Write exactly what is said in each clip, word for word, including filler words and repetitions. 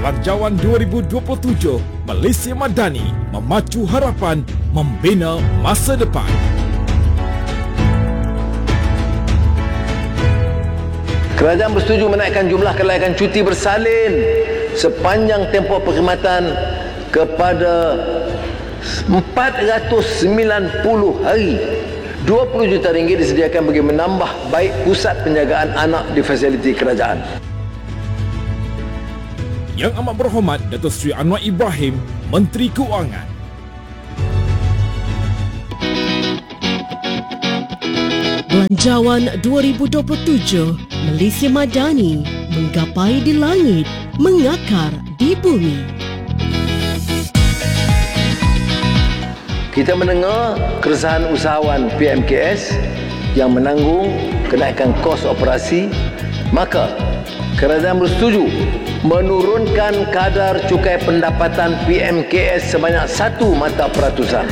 Lanjawan dua ribu dua puluh tujuh, Malaysia Madani, memacu harapan, membina masa depan. Kerajaan bersetuju menaikkan jumlah kelayakan cuti bersalin sepanjang tempoh perkhidmatan kepada empat ratus sembilan puluh hari. dua puluh juta ringgit disediakan bagi menambah baik pusat penjagaan anak di fasiliti kerajaan. Yang Amat Berhormat Datuk Seri Anwar Ibrahim, Menteri Keuangan. Belanjawan dua ribu dua puluh tujuh, Malaysia Madani menggapai di langit, mengakar di bumi. Kita mendengar keresahan usahawan P M K S yang menanggung kenaikan kos operasi, maka kerajaan bersetuju menurunkan kadar cukai pendapatan P M K S sebanyak satu mata peratusan.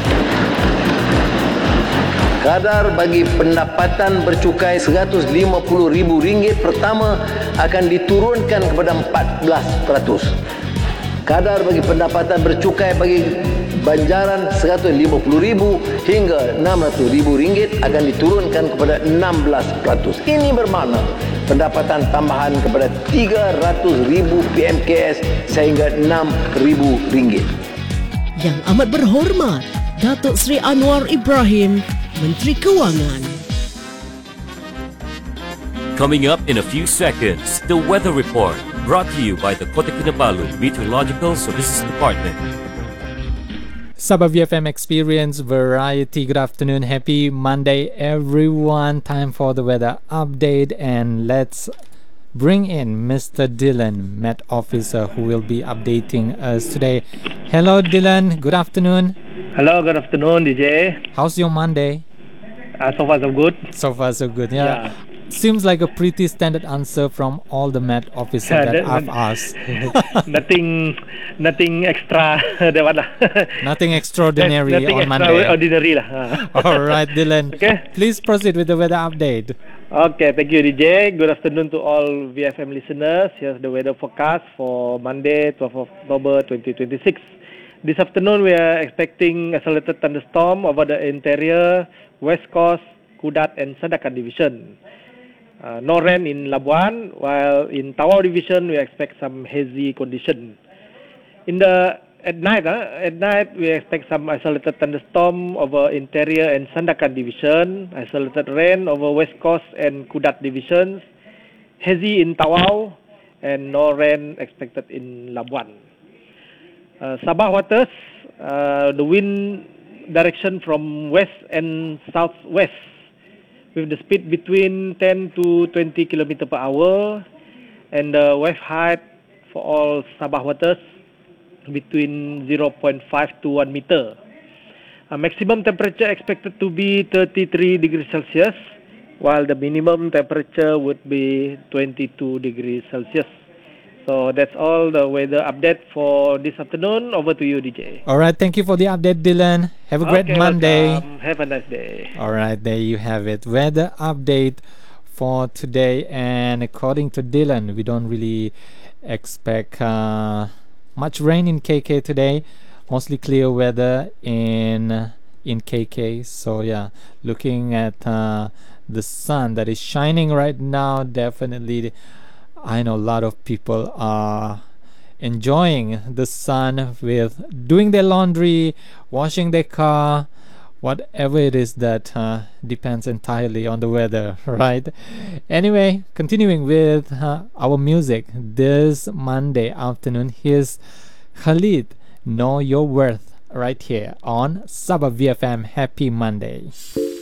Kadar bagi pendapatan bercukai seratus lima puluh ribu ringgit pertama akan diturunkan kepada empat belas peratus. Kadar bagi pendapatan bercukai bagi banjaran seratus lima puluh ribu hingga enam ratus ribu ringgit akan diturunkan kepada enam belas peratus. Ini bermakna pendapatan tambahan kepada tiga ratus ribu P M K S sehingga enam ribu ringgit. Yang Amat Berhormat Datuk Seri Anwar Ibrahim, Menteri Keuangan. Coming up in a few seconds, the weather report brought to you by the Kota Kinabalu Meteorological Services Department. Sabah V F M Experience Variety. Good afternoon, happy Monday everyone. Time for the weather update, and let's bring in Mister Dylan, Met Officer, who will be updating us today. Hello Dylan, good afternoon. Hello, good afternoon D J. How's your Monday? Uh, so far so good. So far so good, yeah. Yeah. Seems like a pretty standard answer from all the Met Officer Yeah, that, that- I've asked. nothing, nothing extra. that one lah. Nothing extraordinary nothing on Monday. extraordinary lah. All right, Dylan. Okay. Please proceed with the weather update. Okay, thank you D J. Good afternoon to all V F M listeners. Here's the weather forecast for Monday, twelfth of October twenty twenty-six. This afternoon we are expecting isolated thunderstorm over the interior, West Coast, Kudat and Sandakan division. Uh, no rain in Labuan, while in Tawau division we expect some hazy condition. In the at night, uh, at night we expect some isolated thunderstorm over interior and Sandakan division, isolated rain over West Coast and Kudat divisions, hazy in Tawau, and no rain expected in Labuan. Uh, Sabah waters, uh, the wind direction from west and southwest, with the speed between ten to twenty kilometers per hour, and the wave height for all Sabah waters between zero point five to one meter. A maximum temperature expected to be thirty-three degrees Celsius, while the minimum temperature would be twenty-two degrees Celsius. So that's all the weather update for this afternoon. Over to you, D J. All right, thank you for the update, Dylan. Have a great Okay, Monday. welcome. Have a nice day. All right, there you have it. Weather update for today. And according to Dylan, we don't really expect uh, much rain in K K today. Mostly clear weather in in K K. So yeah, looking at uh, the sun that is shining right now, definitely I know a lot of people are enjoying the sun with doing their laundry, washing their car, whatever it is that uh, depends entirely on the weather, right? Anyway, continuing with uh, our music this Monday afternoon, here's Khalid, Know Your Worth, right here on Sabah V F M. Happy Monday.